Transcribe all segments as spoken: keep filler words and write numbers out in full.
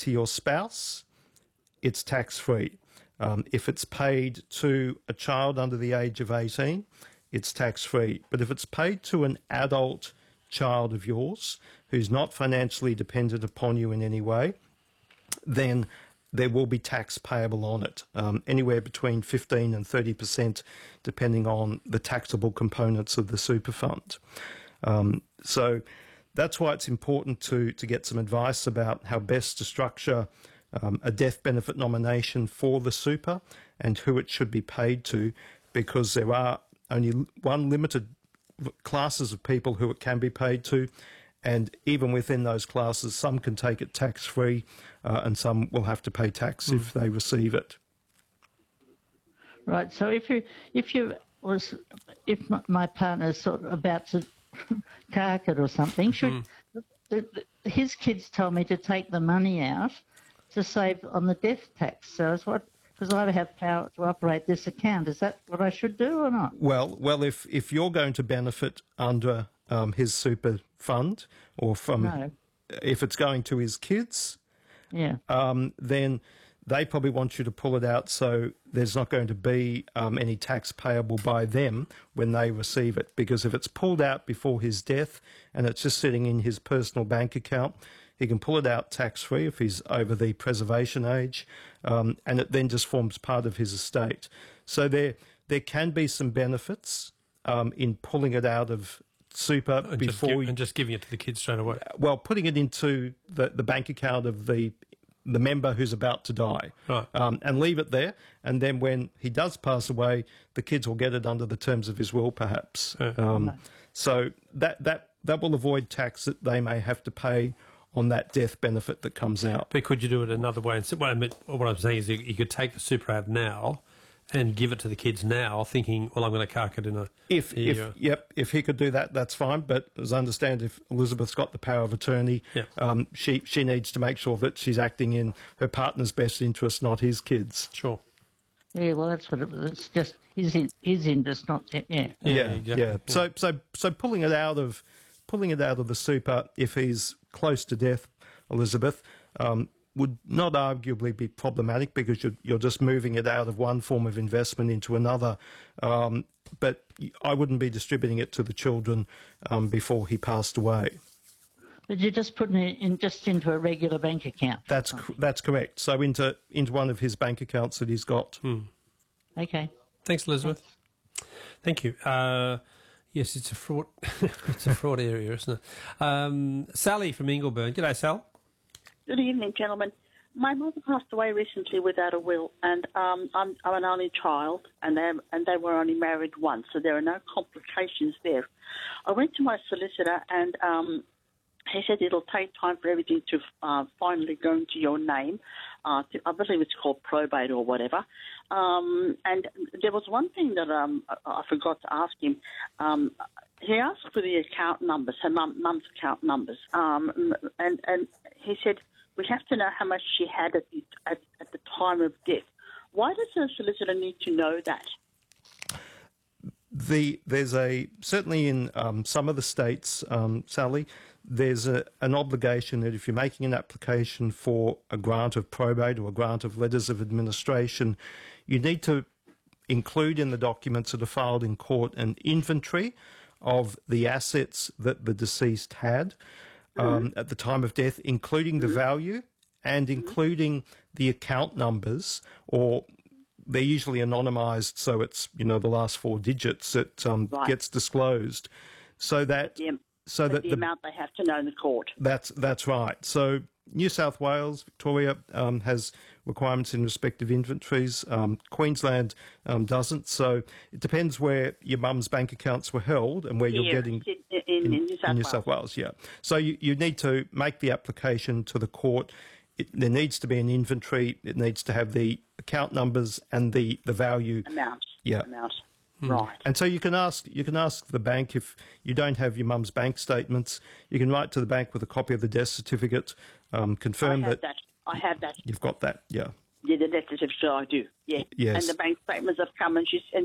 to your spouse, it's tax-free. Um, if it's paid to a child under the age of eighteen, it's tax-free. But if it's paid to an adult child of yours who's not financially dependent upon you in any way, then there will be tax payable on it, um, anywhere between fifteen and thirty percent, depending on the taxable components of the super fund. Um, so that's why it's important to, to get some advice about how best to structure um, a death benefit nomination for the super and who it should be paid to, because there are only one limited classes of people who it can be paid to, and even within those classes, some can take it tax-free uh, and some will have to pay tax mm. if they receive it. Right, so if you if you was if my partner's sort of about to cark it or something, should mm. the, the, his kids told me to take the money out to save on the death tax. So it's what, because I have power to operate this account. Is that what I should do or not? Well, well, if if you're going to benefit under um, his super fund, or from no. if it's going to his kids, yeah, um, then they probably want you to pull it out so there's not going to be um, any tax payable by them when they receive it. Because if it's pulled out before his death and it's just sitting in his personal bank account, he can pull it out tax-free if he's over the preservation age, um, and it then just forms part of his estate. So there there can be some benefits um, in pulling it out of super and before... Just give, and just giving it to the kids straight away. Well, putting it into the, the bank account of the the member who's about to die, right. um, and leave it there, and then when he does pass away, the kids will get it under the terms of his will, perhaps. Yeah. Um, so that, that, that will avoid tax that they may have to pay on that death benefit that comes out. But could you do it another way? And so, what, I mean, what I'm saying is you, you could take the super out now and give it to the kids now, thinking, well, I'm going to cark it in a if year. if yep if he could do that, that's fine. But as I understand, if Elizabeth's got the power of attorney, yep. um, she she needs to make sure that she's acting in her partner's best interest, not his kids. Sure. Yeah, well, that's what it was. It's just his in, his interest, not yeah. Yeah, yeah, yeah. exactly. yeah. So so so pulling it out of pulling it out of the super if he's close to death, Elizabeth, um, would not arguably be problematic because you're, you're just moving it out of one form of investment into another. Um, but I wouldn't be distributing it to the children um, before he passed away. But you're just putting it in just into a regular bank account. That's that's correct. So into into one of his bank accounts that he's got. Hmm. Okay. Thanks, Elizabeth. Thank you. Uh, yes, it's a fraud. It's a fraud area, isn't it? Um, Sally from Ingleburn. G'day, Sal. Good evening, gentlemen. My mother passed away recently without a will, and um, I'm, I'm an only child, and they and they were only married once, so there are no complications there. I went to my solicitor, and um, he said it'll take time for everything to uh, finally go into your name. Uh, to, I believe it's called probate or whatever. Um, and there was one thing that um, I, I forgot to ask him. Um, he asked for the account numbers, her mum, mum's account numbers, um, and and he said, we have to know how much she had at the, at, at the time of death. Why does a solicitor need to know that? The there's a certainly in um, some of the states, um, Sally, there's a, an obligation that if you're making an application for a grant of probate or a grant of letters of administration, you need to include in the documents that are filed in court an inventory of the assets that the deceased had um, mm-hmm. at the time of death, including the value and including the account numbers, or they're usually anonymised, so it's, you know, the last four digits that um, right. gets disclosed, so that the, so that the, the amount they have to know in the court. That's that's right. So New South Wales, Victoria um, has requirements in respect of inventories. Um, Queensland um, doesn't. So it depends where your mum's bank accounts were held and where Here, you're getting in, in, in New South in New Wales. South Wales. Yeah. So you, you need to make the application to the court. It, there needs to be an inventory. It needs to have the account numbers and the, the value. Amount. Yeah. Amount. Mm. Right. And so you can ask you can ask the bank if you don't have your mum's bank statements. You can write to the bank with a copy of the death certificate, um, confirm I have that, that. I have that. You've got that. Yeah. Yeah, the death certificate I do. Yeah. Yes. And the bank statements have come, and she said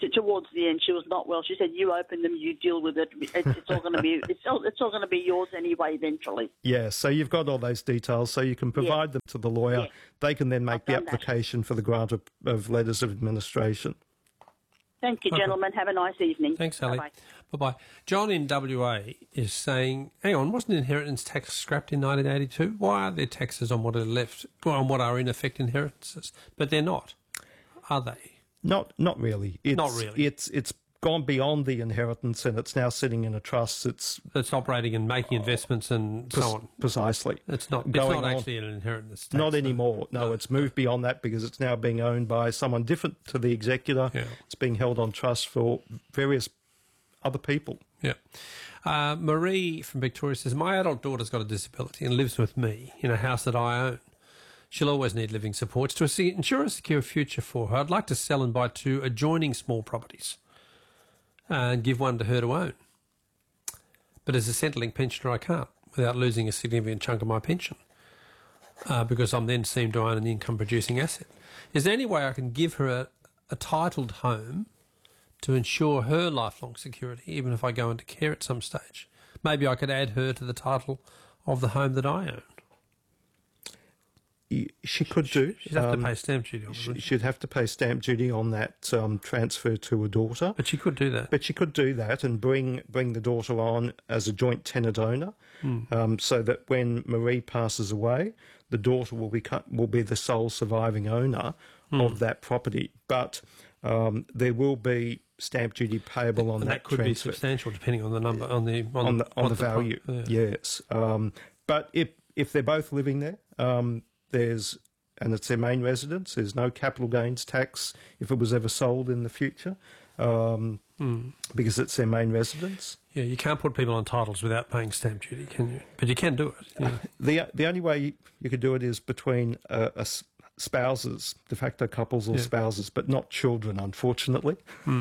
t- towards the end, she was not well. She said, "You open them, you deal with it. It's, it's all going to be it's all, it's all going to be yours anyway eventually." Yeah, so you've got all those details, so you can provide them to the lawyer. Yeah. They can then make I've the done that. application for the grant of, of letters of administration. Thank you, gentlemen. Have a nice evening. Thanks, Sally. Bye-bye. Bye-bye. John in W A is saying, hang on, wasn't inheritance tax scrapped in nineteen eighty-two? Why are there taxes on what are left, well, on what are in effect inheritances? But they're not, are they? Not not really. It's, Not really. It's it's gone beyond the inheritance and it's now sitting in a trust. It's It's operating and making investments and so on. precisely. It's not, it's going not on. actually an inheritance tax. Not no. anymore. No, it's moved beyond that because it's now being owned by someone different to the executor. Yeah. It's being held on trust for various other people. Yeah. Uh, Marie from Victoria says, my adult daughter's got a disability and lives with me in a house that I own. She'll always need living supports to se- ensure a secure future for her. I'd like to sell and buy two adjoining small properties and give one to her to own. But as a Centrelink pensioner, I can't without losing a significant chunk of my pension uh, because I'm then seen to own an income-producing asset. Is there any way I can give her a, a titled home to ensure her lifelong security, even if I go into care at some stage? Maybe I could add her to the title of the home that I own. She could do. She'd have um, to pay stamp duty on it. she, wouldn't she? she'd have to pay stamp duty on that um, transfer to a daughter. But she could do that. But she could do that and bring bring the daughter on as a joint tenant owner, Mm. um, so that when Marie passes away, the daughter will be will be the sole surviving owner Mm. of that property. But um, there will be stamp duty payable on and that, that could transfer. be substantial depending on the number, on the on, on the on what the value. pro- yeah. Yes, um, but if if they're both living there, um, there's and it's their main residence. There's no capital gains tax if it was ever sold in the future, um, Mm. because it's their main residence. Yeah, you can't put people on titles without paying stamp duty, can you? But you can do it. Yeah. The the only way you, you could do it is between uh, a s- spouses, de facto couples or Yeah. spouses, but not children, unfortunately.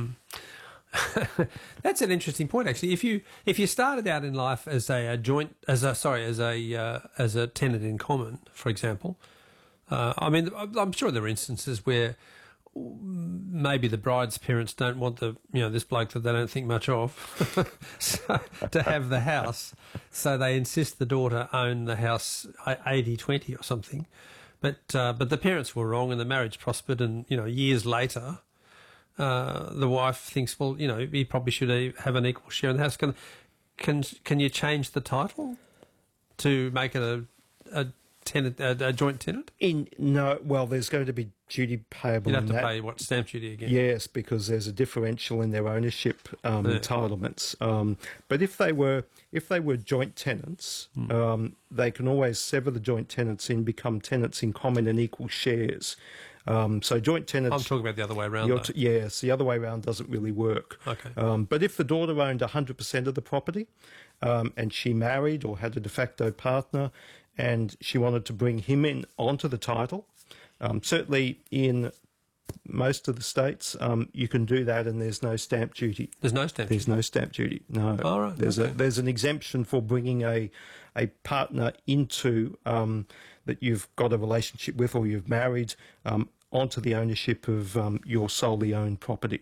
That's an interesting point, actually. If you if you started out in life as a, a joint, as a sorry, as a uh, as a tenant in common, for example, uh, I mean, I'm sure there are instances where maybe the bride's parents don't want the you know this bloke that they don't think much of so, to have the house, so they insist the daughter own the house eighty twenty or something. But uh, but the parents were wrong, and the marriage prospered. And you know, years later, uh, the wife thinks, well, you know, he probably should have an equal share in the house. Can can can you change the title to make it a a tenant, a, a joint tenant? In no, well, there's going to be duty payable. You'd have in to that. pay what, stamp duty again? Yes, because there's a differential in their ownership um, Yeah. entitlements. Um, but if they were if they were joint tenants, Hmm. um, they can always sever the joint tenants and become tenants in common and equal shares. Um, so joint tenants. I'm talking about the other way around. You're Though. t- yes, the other way around doesn't really work. Okay. Um, but if the daughter owned one hundred percent of the property um, and she married or had a de facto partner and she wanted to bring him in onto the title, um, certainly in most of the states, um, you can do that and there's no stamp duty. There's no stamp There's duty. no stamp duty. No. All right, There's a okay. there's an exemption for bringing a a partner into um, that you've got a relationship with or you've married um, onto the ownership of um, your solely owned property.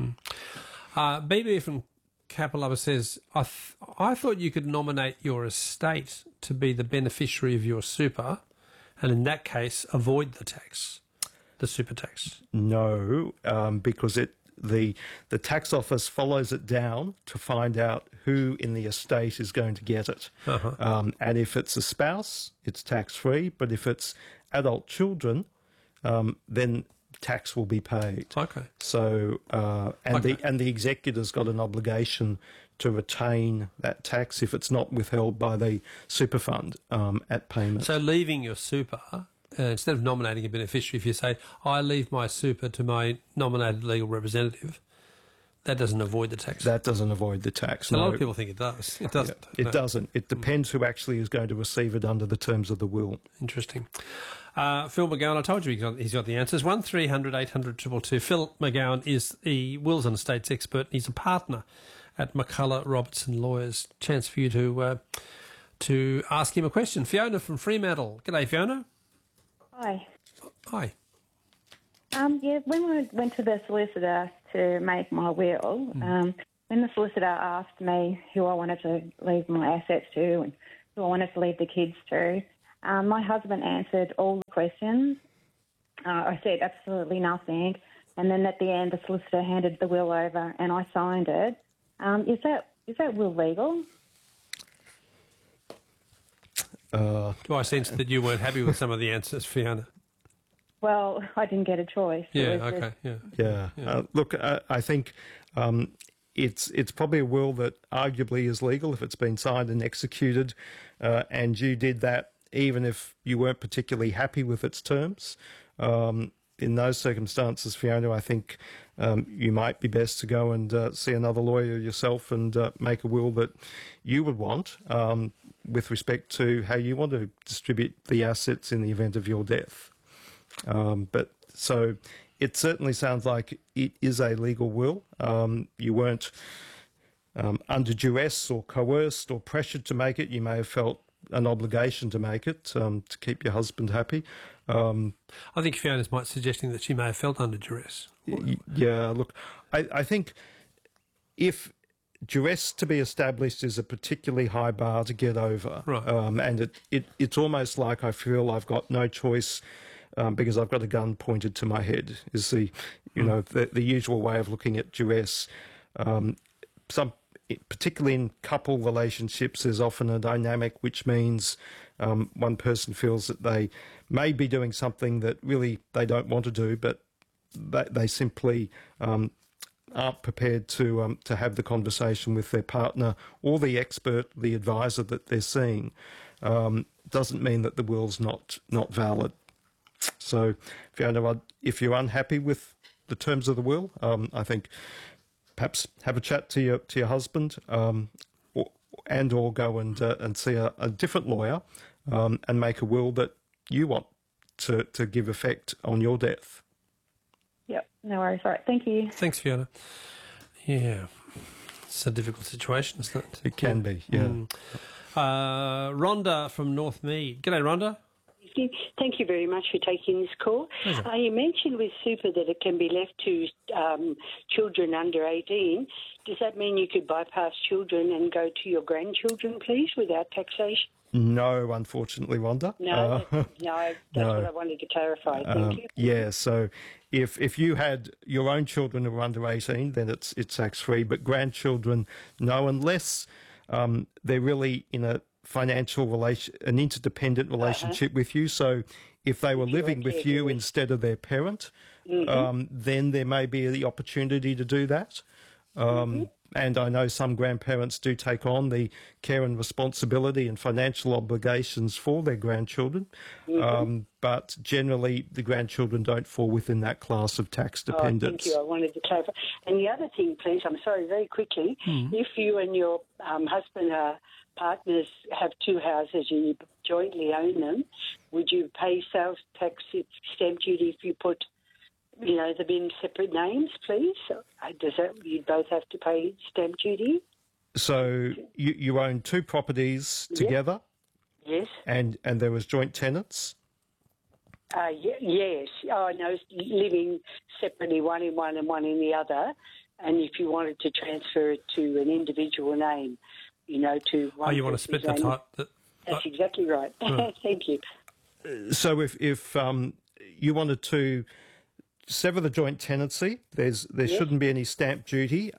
Uh, B B from Kapalova says, I, th- I thought you could nominate your estate to be the beneficiary of your super, and in that case, avoid the tax, the super tax. No, um, because it the the tax office follows it down to find out who in the estate is going to get it. Uh-huh. Um, and if it's a spouse, it's tax free. But if it's adult children, um, then tax will be paid. Okay. So uh, and Okay. the and the executor's got an obligation to retain that tax if it's not withheld by the super fund um, at payment. So leaving your super, uh, instead of nominating a beneficiary, if you say, I leave my super to my nominated legal representative, that doesn't avoid the tax. that doesn't avoid the tax. a lot no. of people think it does. It doesn't. It No. doesn't. It depends who actually is going to receive it under the terms of the will. Interesting. Uh, Phil McGowan, I told you he's got, he's got the answers. one three hundred eight hundred two two two. Phil McGowan is the wills and estates expert. He's a partner at McCullough Robertson Lawyers. Chance for you to uh, to ask him a question. Fiona from Fremantle. G'day, Fiona. Hi. Hi. Um, yeah, when we went to the solicitor to make my will, Mm. um, when the solicitor asked me who I wanted to leave my assets to and who I wanted to leave the kids to, um, my husband answered all the questions. Uh, I said absolutely nothing. And then at the end, the solicitor handed the will over and I signed it. Um, is that is that will legal? Uh, Do I sense that you weren't happy with some of the answers, Fiona? Well, I didn't get a choice. It Yeah, was just- okay, yeah. yeah. Yeah. Uh, look, I, I think um, it's it's probably a will that arguably is legal if it's been signed and executed, uh, and you did that even if you weren't particularly happy with its terms. Um, in those circumstances, Fiona, I think um, you might be best to go and uh, see another lawyer yourself and uh, make a will that you would want um, with respect to how you want to distribute the assets in the event of your death. Um, but so it certainly sounds like it is a legal will. Um, you weren't um, under duress or coerced or pressured to make it. You may have felt an obligation to make it um, to keep your husband happy. Um, I think Fiona's might suggesting that she may have felt under duress. y- yeah, look, I, I think if duress to be established is a particularly high bar to get over, Right. um, and it, it, it's almost like I feel I've got no choice um, because I've got a gun pointed to my head, is the, you know, the, the usual way of looking at duress. Um, some, particularly in couple relationships, there's often a dynamic which means um, one person feels that they may be doing something that really they don't want to do, but they, they simply um, aren't prepared to um, to have the conversation with their partner or the expert, the advisor that they're seeing. Um, doesn't mean that the will's not not valid. So, Fiona, if you're unhappy with the terms of the will, um, I think perhaps have a chat to your to your husband, um, or, and or go and uh, and see a, a different lawyer, um, and make a will that you want to to give effect on your death. Yep, no worries. All right, thank you. Thanks, Fiona. Yeah, it's a difficult situation, isn't it? It can be, yeah. Mm. Uh, Rhonda from Northmead. G'day, Rhonda. Thank you very much for taking this call. Uh, you mentioned with super that it can be left to um, children under eighteen. Does that mean you could bypass children and go to your grandchildren, please, without taxation? No, unfortunately, Rhonda. No, Uh, that's, no, that's no. what I wanted to clarify. Thank Um, you. yeah, so if if you had your own children who were under eighteen, then it's it's tax free. But grandchildren, no, unless um, they're really in a financial relation, an interdependent relationship Uh-huh. with you. So if they were If you're living a with you caregiver. instead of their parent, Mm-hmm. um, then there may be the opportunity to do that. Um, Mm-hmm. And I know some grandparents do take on the care and responsibility and financial obligations for their grandchildren, Mm-hmm. um, but generally the grandchildren don't fall within that class of tax Oh, dependence. thank you. I wanted to clarify. And the other thing, please, I'm sorry, very quickly, if you and your um, husband are partners, have two houses and you jointly own them, would you pay sales tax stamp duty if you put, you know, them in separate names, please? Uh, Does that, you both have to pay stamp duty? So you, you own two properties Yep. together, Yes. and, and there was joint tenants. Uh, y- yes. Oh, no, living separately, one in one and one in the other. And if you wanted to transfer it to an individual name, you know, to one Oh, you want to person's split the name. type? The, That's exactly right. Thank you. So if if um, you wanted to sever the joint tenancy, there's there shouldn't be any stamp duty